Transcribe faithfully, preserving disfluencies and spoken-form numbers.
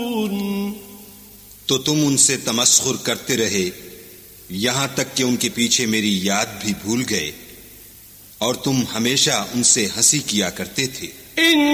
तो तुम उनसे तमस्खुर करते रहे यहां तक कि उनके पीछे मेरी याद भी भूल गए और तुम हमेशा उनसे हंसी किया करते थे।